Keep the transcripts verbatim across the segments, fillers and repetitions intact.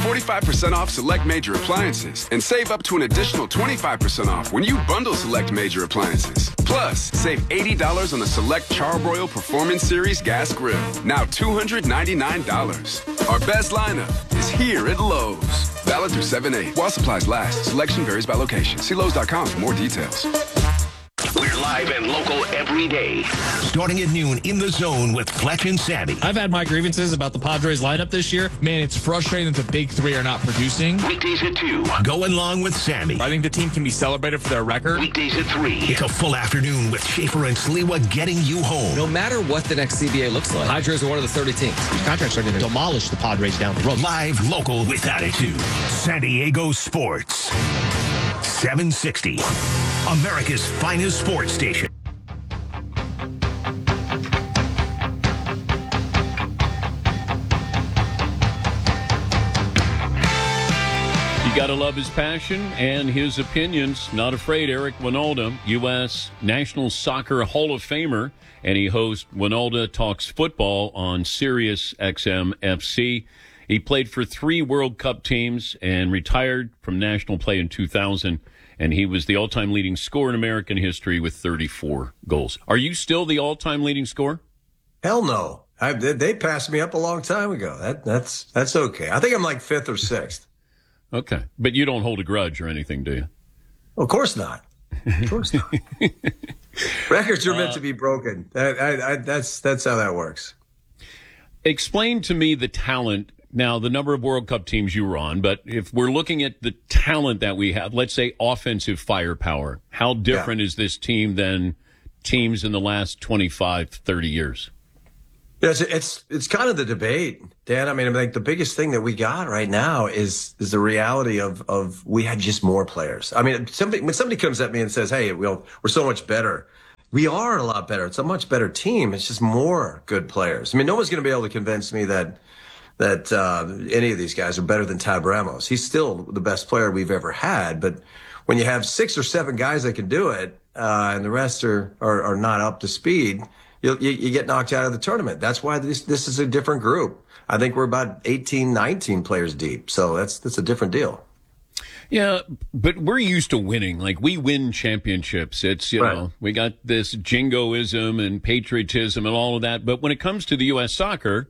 forty-five percent off select major appliances and save up to an additional twenty-five percent off when you bundle select major appliances. Plus, save eighty dollars on the select Charbroil Performance Series gas grill, now two hundred ninety-nine dollars. Our best lineup is here at Lowe's. Valid through seven eight. While supplies last, selection varies by location. See Lowe's dot com for more details. We're live and local every day. Starting at noon in the zone with Fletch and Sammy. I've had my grievances about the Padres lineup this year. Man, it's frustrating that the big three are not producing. Weekdays at two. Going long with Sammy. I think the team can be celebrated for their record. Weekdays at three. It's a full afternoon with Schaefer and Sliwa getting you home. No matter what the next C B A looks like, Padres are one of the thirty teams. These contracts are going to demolish the Padres down the road. Live, local, with attitude. San Diego Sports. seven sixty. America's finest sports station. You gotta love his passion and his opinions. Not afraid, Eric Wynalda, U S National Soccer Hall of Famer, and he hosts Wynalda Talks Football on Sirius X M F C. He played for three World Cup teams and retired from national play in two thousand, and he was the all-time leading scorer in American history with thirty-four goals. Are you still the all-time leading scorer? Hell no. I, they, they passed me up a long time ago. That, that's that's okay. I think I'm like fifth or sixth. Okay. But you don't hold a grudge or anything, do you? Well, of course not. Of course not. Records are meant uh, to be broken. That, I, I, that's that's how that works. Explain to me the talent. Now, the number of World Cup teams you were on, but if we're looking at the talent that we have, let's say offensive firepower, how different yeah. is this team than teams in the last twenty-five, thirty years? Yeah, it's, it's it's kind of the debate, Dan. I mean, I think the biggest thing that we got right now is is the reality of of we had just more players. I mean, somebody, when somebody comes at me and says, "Hey, we'll, we're so much better," we are a lot better. It's a much better team. It's just more good players. I mean, no one's going to be able to convince me that that uh, any of these guys are better than Tab Ramos. He's still the best player we've ever had. But when you have six or seven guys that can do it, uh, and the rest are, are are not up to speed, you, you you get knocked out of the tournament. That's why this this is a different group. I think we're about eighteen, nineteen players deep. So that's that's a different deal. Yeah, but we're used to winning. Like, we win championships. It's, you right. know, we got this jingoism and patriotism and all of that. But when it comes to the U S soccer,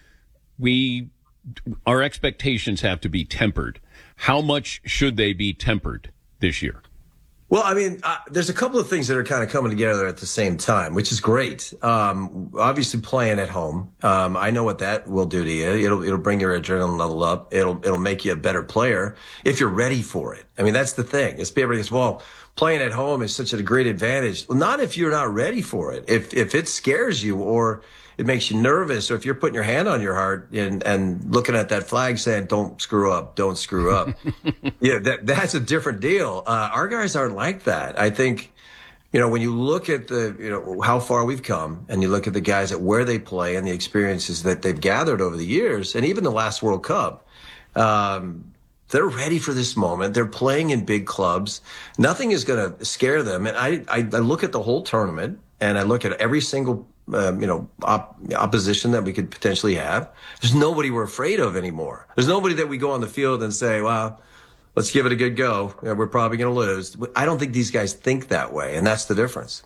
we our expectations have to be tempered. How much should they be tempered this year? Well, I mean, uh, there's a couple of things that are kind of coming together at the same time, which is great. Um, obviously, playing at home, um, I know what that will do to you. It'll it'll bring your adrenaline level up. It'll it'll make you a better player if you're ready for it. I mean, that's the thing. It's everybody goes, well, playing at home is such a great advantage. Well, not if you're not ready for it. If if it scares you or it makes you nervous, or if you're putting your hand on your heart and, and looking at that flag saying, don't screw up, don't screw up. yeah, that that's a different deal. Uh, our guys aren't like that. I think, you know, when you look at the, you know, how far we've come and you look at the guys at where they play and the experiences that they've gathered over the years, and even the last World Cup, um, they're ready for this moment. They're playing in big clubs. Nothing is going to scare them. And I, I, I look at the whole tournament and I look at every single Um, you know, op- opposition that we could potentially have. There's nobody we're afraid of anymore. There's nobody that we go on the field and say, well, let's give it a good go. Yeah, we're probably going to lose. I don't think these guys think that way, and that's the difference.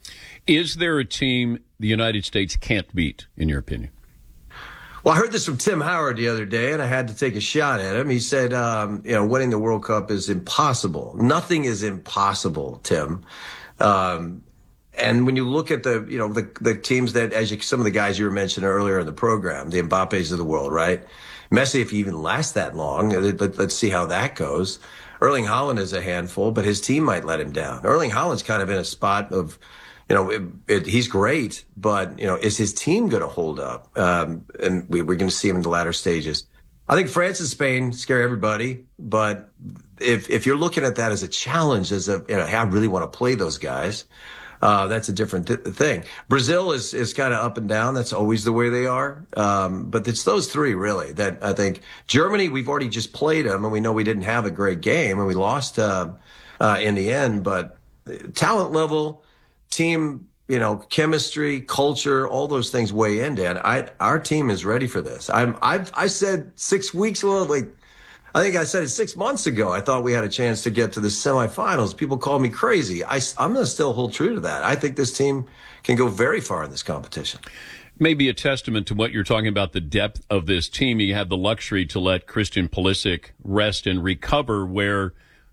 Is there a team the United States can't beat, in your opinion? Well, I heard this from Tim Howard the other day, and I had to take a shot at him. He said, um, you know, winning the World Cup is impossible. Nothing is impossible, Tim. Um, And when you look at the, you know, the the teams that, as you, some of the guys you were mentioning earlier in the program, the Mbappes of the world, right? Messi, if he even lasts that long, let, let's see how that goes. Erling Haaland is a handful, but his team might let him down. Erling Haaland's kind of in a spot of, you know, it, it, he's great, but, you know, is his team going to hold up? Um, and we, we're going to see him in the latter stages. I think France and Spain scare everybody, but if if you're looking at that as a challenge, as a, you know, hey, I really want to play those guys, Uh, that's a different th- thing. Brazil is, is kind of up and down. That's always the way they are. Um, but it's those three really that I think. Germany, we've already just played them and we know we didn't have a great game and we lost, uh, uh, in the end, but talent level, team, you know, chemistry, culture, all those things weigh in, Dan. I, our team is ready for this. I'm, I've, I said six weeks ago, like, I think I said it six months ago. I thought we had a chance to get to the semifinals. People called me crazy. I, I'm going to still hold true to that. I think this team can go very far in this competition. Maybe a testament to what you're talking about, the depth of this team. You have the luxury to let Christian Pulisic rest and recover, where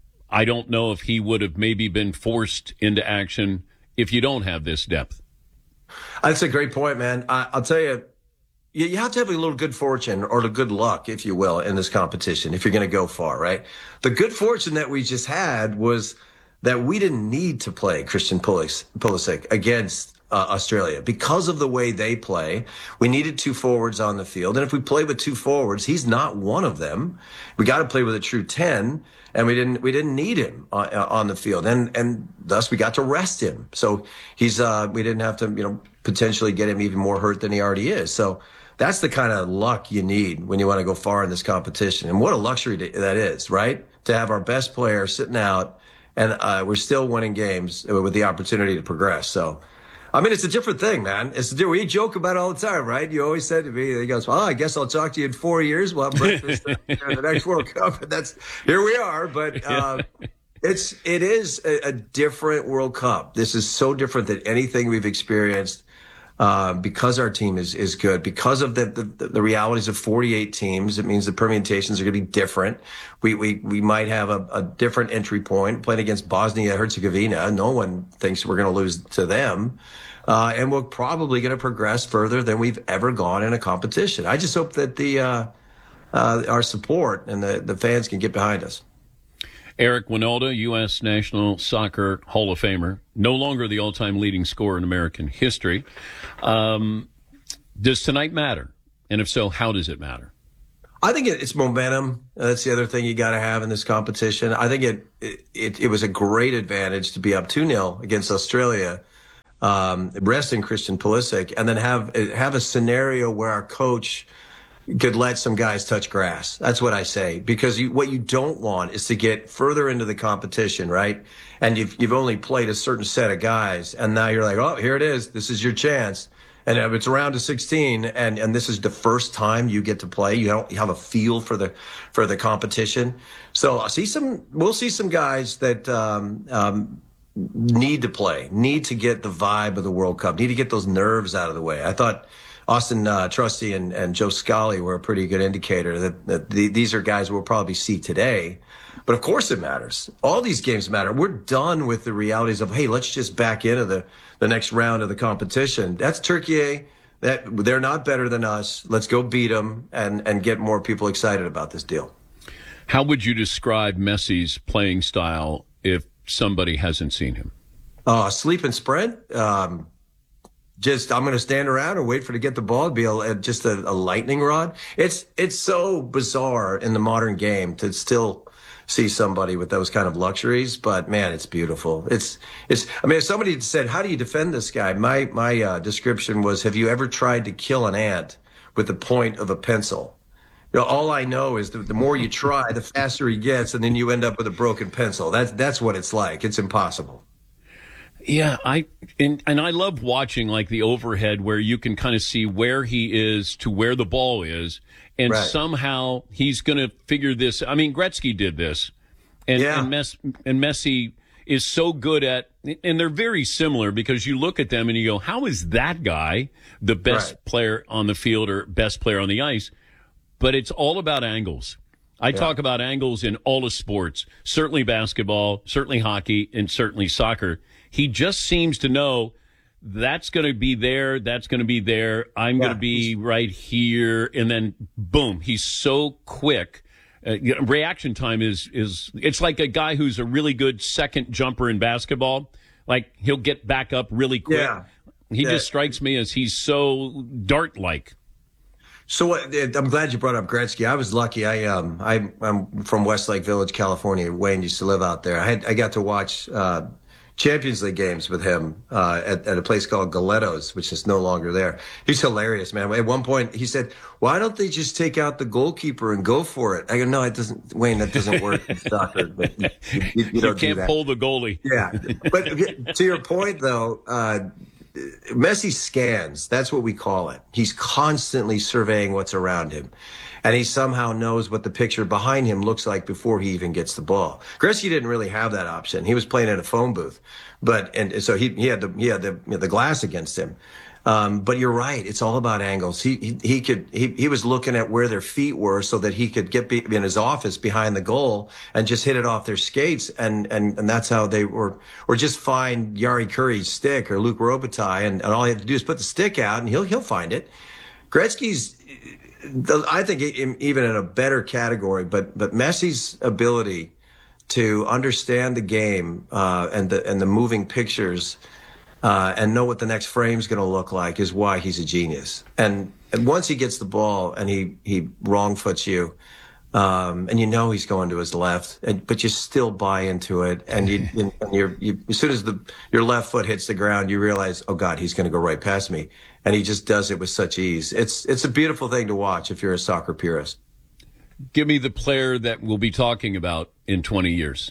I don't know if he would have maybe been forced into action if you don't have this depth. That's a great point, man. I, I'll tell you, you, you have to have a little good fortune or the good luck, if you will, in this competition if you're going to go far, right? The good fortune that we just had was that we didn't need to play Christian Pulisic, Pulisic against Uh, Australia because of the way they play. We needed two forwards on the field, and if we play with two forwards, he's not one of them. We got to play with a true ten, and we didn't. We didn't need him on, on the field, and and thus we got to rest him. So he's. Uh, we didn't have to, you know, potentially get him even more hurt than he already is. So that's the kind of luck you need when you want to go far in this competition, and what a luxury to, that is, right? To have our best player sitting out, and uh, we're still winning games with the opportunity to progress. So. I mean, it's a different thing, man. It's a, we joke about it all the time, right? You always said to me, he goes, well, I guess I'll talk to you in four years. We'll have breakfast at the next World Cup. And that's, here we are. But uh, it's, it is a, a different World Cup. This is so different than anything we've experienced uh, because our team is, is good. Because of the, the, the realities of forty-eight teams, it means the permutations are going to be different. We, we, we might have a, a different entry point playing against Bosnia Herzegovina. No one thinks we're going to lose to them. Uh, and we're probably going to progress further than we've ever gone in a competition. I just hope that the uh, uh, our support and the, the fans can get behind us. Eric Wynalda, U S National Soccer Hall of Famer, no longer the all-time leading scorer in American history. Um, does tonight matter? And if so, how does it matter? I think it, it's momentum. That's the other thing you got to have in this competition. I think it, it it was a great advantage to be up two nil against Australia. Um, resting Christian Pulisic, and then have have a scenario where our coach could let some guys touch grass. That's what I say, because you, what you don't want is to get further into the competition, right? And you've you've only played a certain set of guys, and now you're like, oh, here it is. This is your chance. And if it's around to sixteen, and, and this is the first time you get to play, you don't you have a feel for the for the competition. So I see some, we'll see some guys that um, um, need to play, need to get the vibe of the World Cup, need to get those nerves out of the way. I thought Austin uh, Trusty and, and Joe Scally were a pretty good indicator that, that the, these are guys we'll probably see today. But of course it matters. All these games matter. We're done with the realities of, hey, let's just back into the, the next round of the competition. That's Turkey. That they're not better than us. Let's go beat them and, and get more people excited about this deal. How would you describe Messi's playing style if somebody hasn't seen him? Uh, sleep and sprint. Um, just, I'm going to stand around and wait for to get the ball. It'd be a, just a, a lightning rod. It's, it's so bizarre in the modern game to still see somebody with those kind of luxuries, but man, it's beautiful. It's, it's, I mean, if somebody said, how do you defend this guy? My, my, uh, description was, have you ever tried to kill an ant with the point of a pencil? You know, all I know is that the more you try, the faster he gets, and then you end up with a broken pencil. That's that's what it's like. It's impossible. Yeah, I and, and I love watching like the overhead where you can kind of see where he is to where the ball is, and right. somehow he's going to figure this. I mean, Gretzky did this, and yeah. and, Mess, and Messi is so good at, and they're very similar because you look at them and you go, how is that guy the best right. player on the field or best player on the ice? But it's all about angles. I yeah. talk about angles in all of sports, certainly basketball, certainly hockey, and certainly soccer. He just seems to know that's going to be there, that's going to be there, I'm yeah. going to be right here, and then boom, he's so quick. Uh, reaction time is, is it's like a guy who's a really good second jumper in basketball. Like, he'll get back up really quick. Yeah. He yeah. just strikes me as he's so dart-like. So uh, I'm glad you brought up Gretzky. I was lucky. I um I I'm from Westlake Village, California. Wayne used to live out there. I had I got to watch uh, Champions League games with him uh, at at a place called Galetto's, which is no longer there. He's hilarious, man. At one point, he said, "Why don't they just take out the goalkeeper and go for it?" I go, "No, it doesn't, Wayne. That doesn't work in soccer. But you, you, you, you don't can't do that. Pull the goalie." Yeah, but to your point, though. Uh, Messi scans. That's what we call it. He's constantly surveying what's around him. and he somehow knows what the picture behind him looks like before he even gets the ball. Gretzky didn't really have that option. He was playing in a phone booth, but and so he he had the he had the you know, the glass against him. Um, but you're right. It's all about angles. He, he, he could, he, he was looking at where their feet were so that he could get be, in his office behind the goal and just hit it off their skates. And, and, and that's how they were, or just find Jari Kurri's stick or Luc Robitaille. And, and all he had to do is put the stick out and he'll, he'll find it. Gretzky's, I think even in a better category, but, but Messi's ability to understand the game, uh, and the, and the moving pictures, Uh, and know what the next frame's going to look like is why he's a genius. And, and once he gets the ball and he, he wrong foots you, um, and you know he's going to his left, and, but you still buy into it. And you, and you're, you, as soon as the, your left foot hits the ground, you realize, oh God, he's going to go right past me. And he just does it with such ease. It's, it's a beautiful thing to watch if you're a soccer purist. Give me the player that we'll be talking about in twenty years.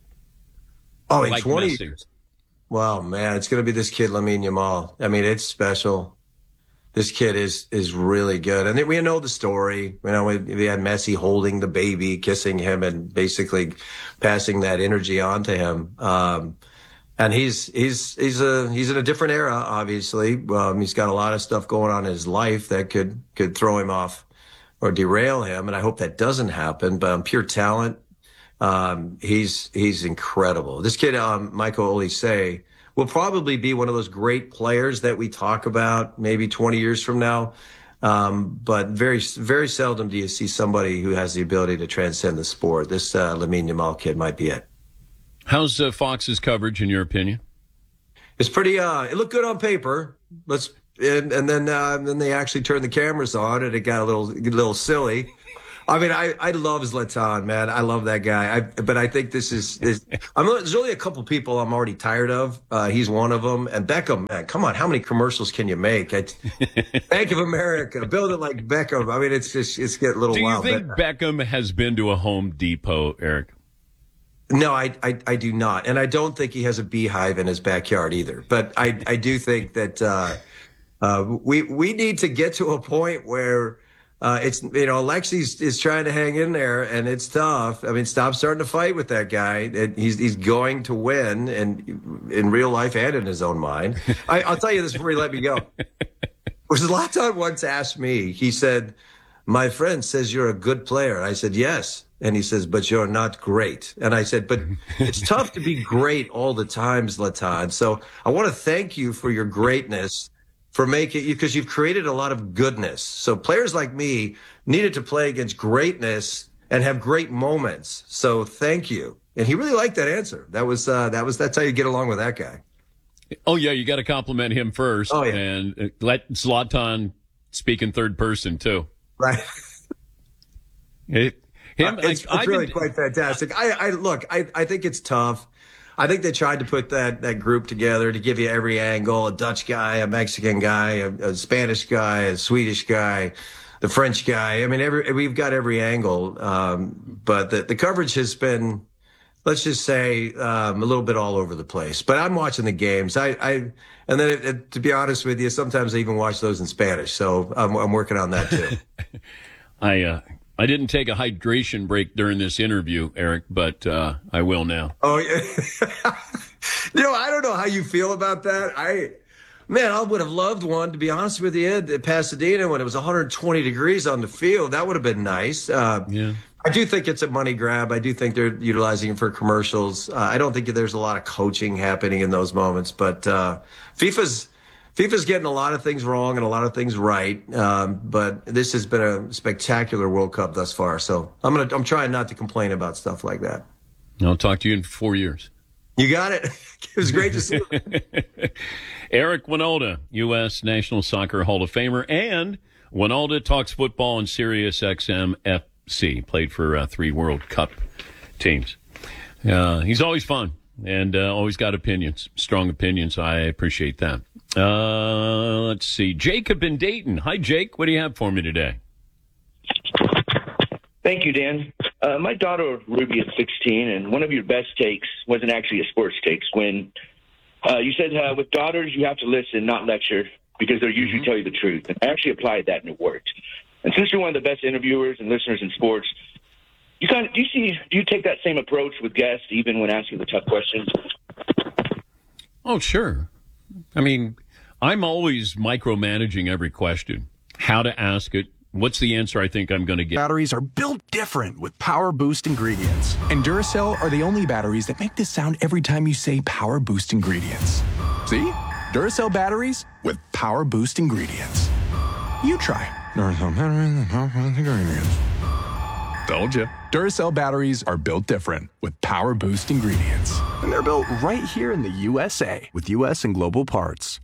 Oh, in like twenty Messi. years. Wow, man, it's going to be this kid, Lamine Yamal. I mean, it's special. This kid is is really good. And we know the story. You know, we, we had Messi holding the baby, kissing him, and basically passing that energy on to him. Um, and he's he's he's a he's in a different era, obviously. Um, he's got a lot of stuff going on in his life that could could throw him off or derail him. And I hope that doesn't happen. But um, pure talent. Um, he's, he's incredible. This kid, um, Michael Olise, will probably be one of those great players that we talk about maybe twenty years from now. Um, but very, very seldom do you see somebody who has the ability to transcend the sport. This, uh, Lamine Yamal kid might be it. How's uh, Fox's coverage, in your opinion? It's pretty, uh, it looked good on paper. Let's, and, and then, uh, then they actually turned the cameras on and it got a little, a little silly. I mean, I, I love Zlatan, man. I love that guy. I, but I think this is, is I'm, there's only a couple people I'm already tired of. Uh, he's one of them. And Beckham, man, come on. How many commercials can you make? I, Bank of America, build it like Beckham. I mean, it's just, it's getting a little Do you wild. think but, Beckham has been to a Home Depot, Eric? No, I, I, I do not. And I don't think he has a beehive in his backyard either. But I, I do think that, uh, uh, we, we need to get to a point where, Uh, it's, you know, Alexi's is trying to hang in there and it's tough. I mean, stop starting to fight with that guy. It, he's, he's going to win, and in real life and in his own mind. I, I'll tell you this before you let me go. Zlatan once asked me, he said, my friend says you're a good player. I said, yes. And he says, but you're not great. And I said, but it's tough to be great all the time, Zlatan. So I want to thank you for your greatness, for making you, because you've created a lot of goodness. So players like me needed to play against greatness and have great moments. So thank you. And he really liked that answer. That was, uh, that was, that's how you get along with that guy. Oh, yeah, you got to compliment him first. Oh, yeah. And let Zlatan speak in third person, too. Right. It, him, uh, it's, I, it's really been, quite fantastic. I, I look, I, I think it's tough. I think they tried to put that, that group together to give you every angle, a Dutch guy, a Mexican guy, a, a Spanish guy, a Swedish guy, the French guy. I mean, every, we've got every angle. Um, but the, the coverage has been, let's just say, um, a little bit all over the place. But I'm watching the games. I, I and then it, it, to be honest with you, sometimes I even watch those in Spanish. So I'm, I'm working on that too. I, uh, I didn't take a hydration break during this interview, Eric, but uh, I will now. Oh, yeah. You know, I don't know how you feel about that. I, man, I would have loved one, to be honest with you, at Pasadena when it was one hundred twenty degrees on the field. That would have been nice. Uh, yeah. I do think it's a money grab. I do think they're utilizing it for commercials. Uh, I don't think there's a lot of coaching happening in those moments, but uh, FIFA's FIFA's getting a lot of things wrong and a lot of things right. Um, but this has been a spectacular World Cup thus far. So I'm gonna I'm trying not to complain about stuff like that. I'll talk to you in four years. You got it. It was great to see you. Eric Wynalda, U S National Soccer Hall of Famer, and Wynalda Talks Football on Sirius X M F C. Played for uh, three World Cup teams. Uh, he's always fun and uh, always got opinions, strong opinions. I appreciate that. Uh, let's see. Jacob in Dayton. Hi, Jake. What do you have for me today? Thank you, Dan. Uh, my daughter, Ruby, is sixteen, and one of your best takes wasn't actually a sports takes when uh, you said uh, with daughters, you have to listen, not lecture, because they'll usually tell you the truth. And I actually applied that, and it worked. And since you're one of the best interviewers and listeners in sports, you kind of do you see do you take that same approach with guests even when asking the tough questions? Oh, sure. I mean, I'm always micromanaging every question. How to ask it. What's the answer I think I'm going to get? Batteries are built different with Power Boost ingredients. And Duracell are the only batteries that make this sound every time you say Power Boost ingredients. See? Duracell batteries with Power Boost ingredients. You try. Duracell batteries with Power Boost ingredients. Told you. Duracell batteries are built different with Power Boost ingredients. And they're built right here in the U S A with U S and global parts.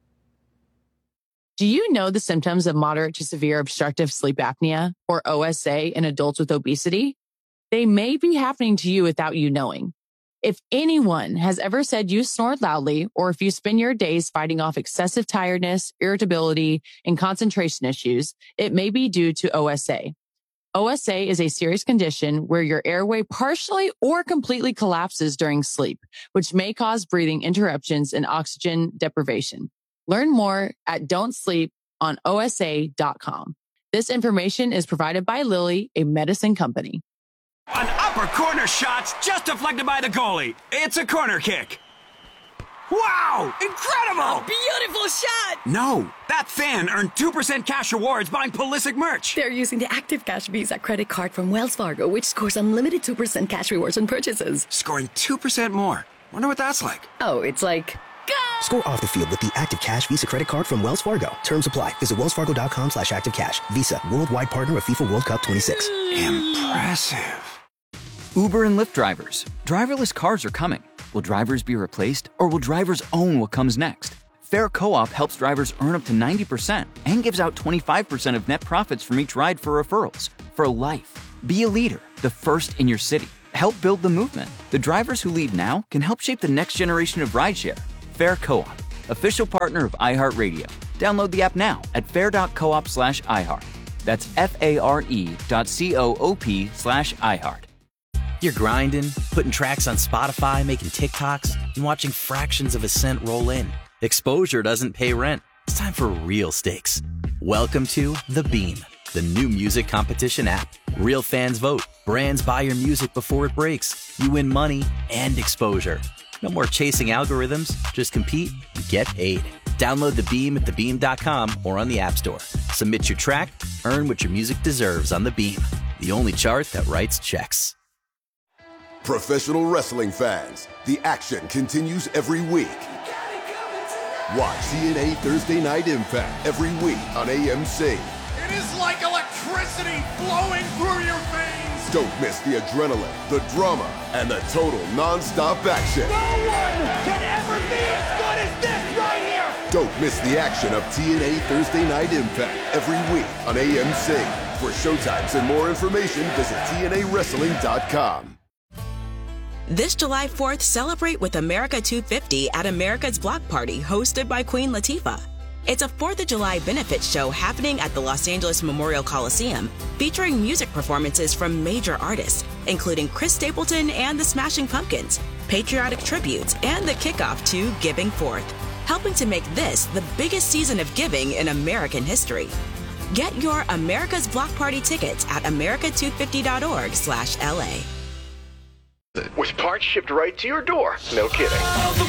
Do you know the symptoms of moderate to severe obstructive sleep apnea, or O S A, in adults with obesity? They may be happening to you without you knowing. If anyone has ever said you snore loudly, or if you spend your days fighting off excessive tiredness, irritability, and concentration issues, it may be due to O S A. O S A is a serious condition where your airway partially or completely collapses during sleep, which may cause breathing interruptions and oxygen deprivation. Learn more at don't sleep on O S A dot com. This information is provided by Lilly, a medicine company. An upper corner shot's just deflected by the goalie. It's a corner kick. Wow! Incredible! A beautiful shot! No, that fan earned two percent cash rewards buying Pulisic merch. They're using the Active Cash Visa credit card from Wells Fargo, which scores unlimited two percent cash rewards on purchases. Scoring two percent more. Wonder what that's like. Oh, it's like... Go! Score off the field with the Active Cash Visa credit card from Wells Fargo. Terms apply. Visit wellsfargo.com slash active cash. Visa, worldwide partner of FIFA World Cup twenty-six. Impressive. Uber and Lyft drivers. Driverless cars are coming. Will drivers be replaced, or will drivers own what comes next? Fair Co-op helps drivers earn up to ninety percent and gives out twenty-five percent of net profits from each ride for referrals. For life. Be a leader, the first in your city. Help build the movement. The drivers who lead now can help shape the next generation of rideshare. Fair Co-op, official partner of iHeartRadio. Download the app now at fair.coop slash iHeart. That's F-A-R-E dot C-O-O-P slash iHeart. You're grinding, putting tracks on Spotify, making TikToks, and watching fractions of a cent roll in. Exposure doesn't pay rent. It's time for real stakes. Welcome to The Beam, the new music competition app. Real fans vote. Brands buy your music before it breaks. You win money and exposure. No more chasing algorithms. Just compete and get paid. Download The Beam at the beam dot com or on the App Store. Submit your track, earn what your music deserves on The Beam, the only chart that writes checks. Professional wrestling fans, the action continues every week. Watch T N A Thursday Night Impact every week on A M C. It is like electricity flowing through your veins. Don't miss the adrenaline, the drama, and the total non-stop action. No one can ever be as good as this right here. Don't miss the action of T N A Thursday Night Impact every week on A M C. For showtimes and more information, visit T N A wrestling dot com. This July fourth, celebrate with America two fifty at America's Block Party, hosted by Queen Latifah. It's a fourth of July benefit show happening at the Los Angeles Memorial Coliseum, featuring music performances from major artists, including Chris Stapleton and the Smashing Pumpkins, patriotic tributes, and the kickoff to Giving Forth, helping to make this the biggest season of giving in American history. Get your America's Block Party tickets at america two fifty dot org slash L A. With parts shipped right to your door. No kidding.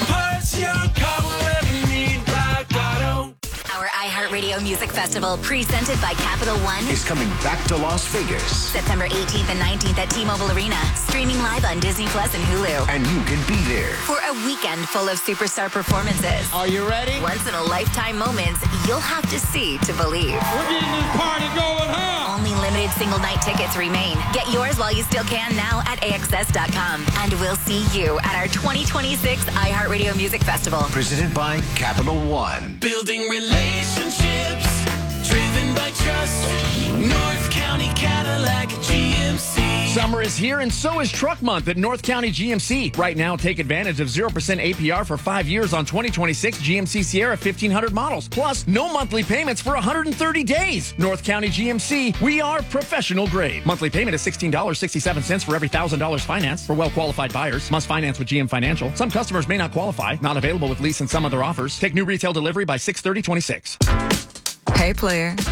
Our iHeartRadio Music Festival, presented by Capital One, is coming back to Las Vegas. September eighteenth and nineteenth at T-Mobile Arena, streaming live on Disney Plus and Hulu. And you can be there for a weekend full of superstar performances. Are you ready? Once in a lifetime moments you'll have to see to believe. We're getting this party going, huh? Only limited single night tickets remain. Get yours while you still can now at A X S dot com. And we'll see you at our twenty twenty-six iHeartRadio Music Festival. Presented by Capital One. Building relationships, driven by trust. North County Cadillac G M C. Summer is here, and so is Truck Month at North County G M C. Right now, take advantage of zero percent A P R for five years on twenty twenty-six G M C Sierra fifteen hundred models. Plus, no monthly payments for one hundred thirty days. North County G M C, we are professional grade. Monthly payment is sixteen dollars and sixty-seven cents for every one thousand dollars finance for well-qualified buyers. Must finance with G M Financial. Some customers may not qualify. Not available with lease and some other offers. Take new retail delivery by six thirty twenty-six. Hey, player.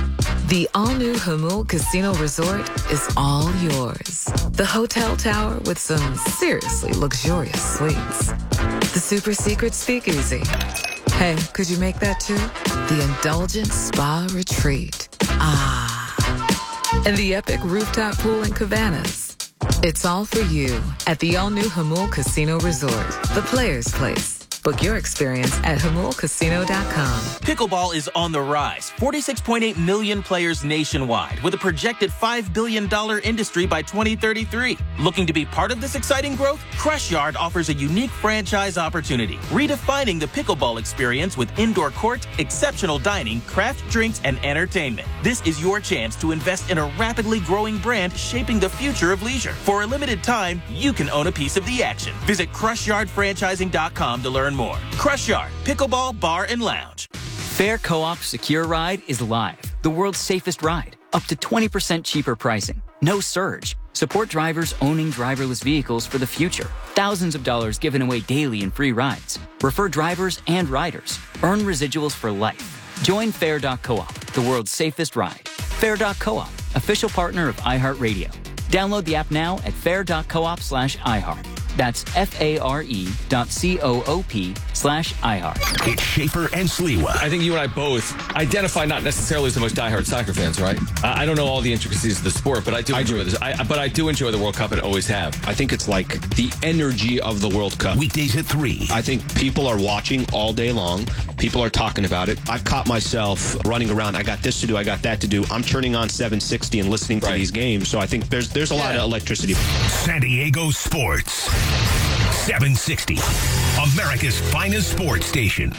The all-new Hamul Casino Resort is all yours. The hotel tower with some seriously luxurious suites. The super secret speakeasy. Hey, could you make that too? The indulgent spa retreat. Ah. And the epic rooftop pool in Cabanas. It's all for you at the all-new Hamul Casino Resort, the player's place. Book your experience at Hamul Casino dot com. Pickleball is on the rise. forty-six point eight million players nationwide with a projected five billion dollars industry by twenty thirty-three. Looking to be part of this exciting growth? Crush Yard offers a unique franchise opportunity, redefining the pickleball experience with indoor court, exceptional dining, craft drinks, and entertainment. This is your chance to invest in a rapidly growing brand shaping the future of leisure. For a limited time, you can own a piece of the action. Visit crush yard franchising dot com to learn more. Crush Yard, Pickleball Bar and Lounge. Fair Co-op Secure Ride is live. The world's safest ride. Up to twenty percent cheaper pricing. No surge. Support drivers owning driverless vehicles for the future. Thousands of dollars given away daily in free rides. Refer drivers and riders. Earn residuals for life. Join Fair dot Co-op, the world's safest ride. Fair dot Co-op, official partner of iHeartRadio. Download the app now at fair dot coop slash iHeart. That's F-A-R-E dot C-O-O-P slash iHeart. It's Schaefer and Sliwa. I think you and I both identify not necessarily as the most diehard soccer fans, right? Uh, I don't know all the intricacies of the sport, but I do I enjoy do. this. I, but I do enjoy the World Cup and always have. I think it's like the energy of the World Cup. Weekdays at three. I think people are watching all day long. People are talking about it. I've caught myself running around. I got this to do. I got that to do. I'm turning on seven sixty and listening to right. these games. So I think there's there's a yeah. lot of electricity. San Diego Sports. seven sixty, America's finest sports station.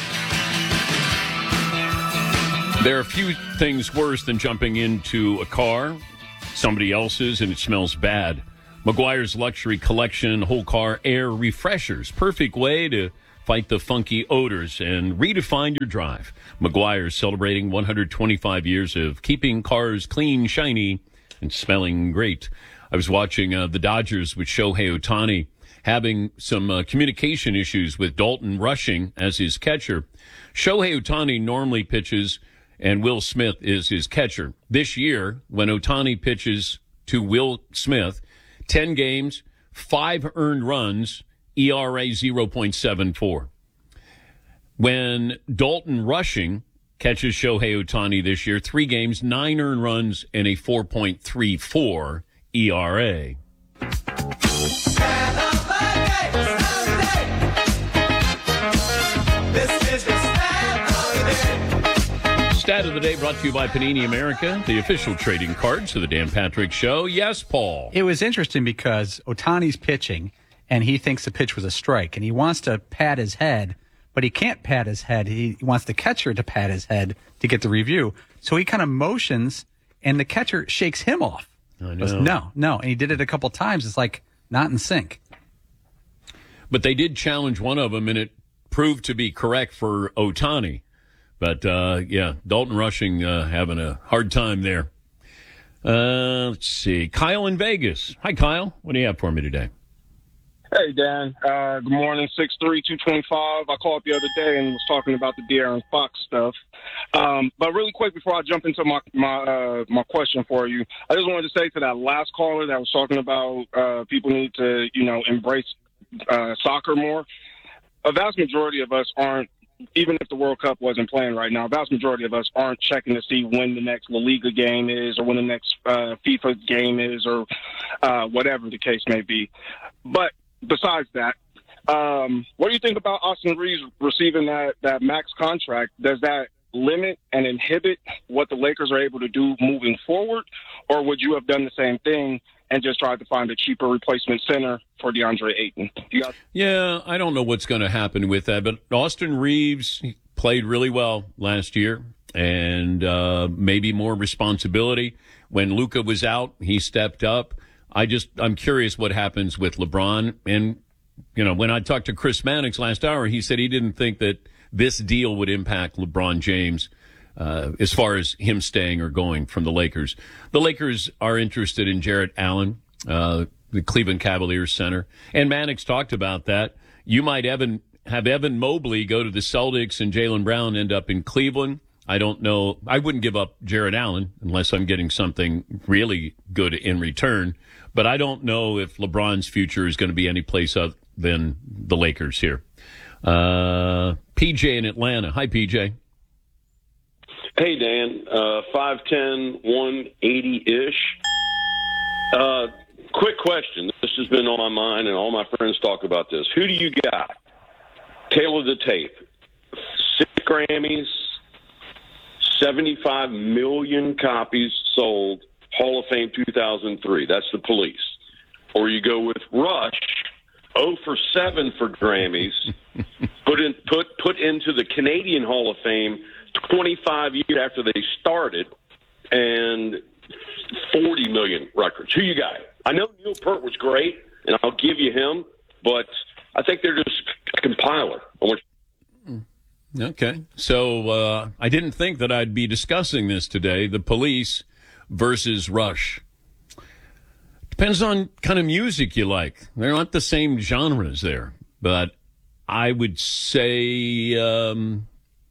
There are a few things worse than jumping into a car, somebody else's, and it smells bad. Meguiar's Luxury Collection whole car air refreshers. Perfect way to fight the funky odors and redefine your drive. Meguiar's celebrating one hundred twenty-five years of keeping cars clean, shiny, and smelling great. I was watching uh, the Dodgers with Shohei Ohtani having some uh, communication issues with Dalton Rushing as his catcher. Shohei Ohtani normally pitches, and Will Smith is his catcher. This year, when Ohtani pitches to Will Smith, ten games, five earned runs, E R A zero point seven four. When Dalton Rushing catches Shohei Ohtani this year, three games, nine earned runs, and a four point three four E R A. Stat of the day brought to you by Panini America, the official trading cards of the Dan Patrick Show. Yes, Paul. It was interesting because Ohtani's pitching, and he thinks the pitch was a strike, and he wants to pat his head, but he can't pat his head. He wants the catcher to pat his head to get the review. So he kind of motions, and the catcher shakes him off. I know. Goes, no, no. And he did it a couple times. It's like not in sync. But they did challenge one of them, and it proved to be correct for Ohtani. But, uh, yeah, Dalton Rushing uh, having a hard time there. Uh, let's see. Kyle in Vegas. Hi, Kyle. What do you have for me today? Hey, Dan. Uh, good morning. six three, two twenty-five. I called the other day and was talking about the De'Aaron Fox stuff. Um, but really quick before I jump into my my uh, my question for you, I just wanted to say to that last caller that was talking about uh, people need to, you know, embrace uh, soccer more. A vast majority of us aren't, even if the World Cup wasn't playing right now, a vast majority of us aren't checking to see when the next La Liga game is or when the next uh, FIFA game is or uh, whatever the case may be. But besides that, um, what do you think about Austin Reeves receiving that, that max contract? Does that limit and inhibit what the Lakers are able to do moving forward? Or would you have done the same thing and just tried to find a cheaper replacement center for DeAndre Ayton? You got- yeah, I don't know what's going to happen with that, but Austin Reeves played really well last year and uh, maybe more responsibility. When Luka was out, he stepped up. I just, I'm curious what happens with LeBron. And, you know, when I talked to Chris Mannix last hour, he said he didn't think that this deal would impact LeBron James uh, as far as him staying or going from the Lakers. The Lakers are interested in Jarrett Allen, uh, the Cleveland Cavaliers center. And Mannix talked about that. You might Evan, have Evan Mobley go to the Celtics and Jaylen Brown end up in Cleveland. I don't know. I wouldn't give up Jared Allen unless I'm getting something really good in return. But I don't know if LeBron's future is going to be any place other than the Lakers here. Uh, P J in Atlanta. Hi, P J. Hey, Dan. Uh, five ten, one eighty-ish. Uh, quick question. This has been on my mind, and all my friends talk about this. Who do you got? Tailor the tape. Six Grammys, seventy-five million copies sold, Hall of Fame two thousand three. That's the Police. Or you go with Rush, oh for seven for Grammys, put in put put into the Canadian Hall of Fame twenty-five years after they started, and forty million records. Who you got? I know Neil Peart was great, and I'll give you him, but I think they're just a compiler. I want Okay. So uh, I didn't think that I'd be discussing this today, the Police versus Rush. Depends on kind of music you like. They're not the same genres there, but I would say um,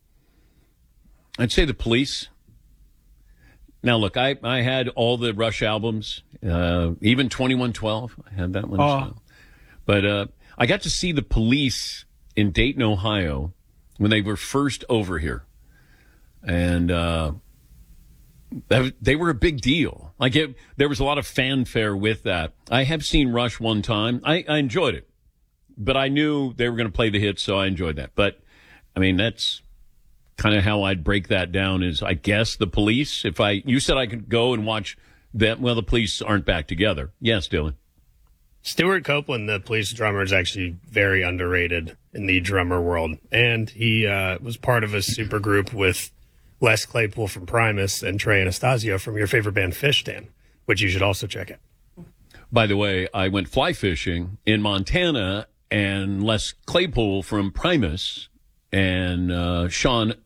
I'd say the Police. Now, look, I, I had all the Rush albums, uh, even twenty-one twelve. I had that one. Oh. So. But uh, I got to see the Police in Dayton, Ohio, when they were first over here. And uh, that, they were a big deal. Like it, there was a lot of fanfare with that. I have seen Rush one time. I, I enjoyed it. But I knew they were going to play the hits, so I enjoyed that. But, I mean, that's kind of how I'd break that down is, I guess, the Police. If I, you said I could go and watch that. Well, the Police aren't back together. Yes, Dylan. Stuart Copeland, the Police drummer, is actually very underrated in the drummer world. And he uh, was part of a super group with Les Claypool from Primus and Trey Anastasio from your favorite band, Fish, Dan, which you should also check out. By the way, I went fly fishing in Montana, and Les Claypool from Primus and uh, Sean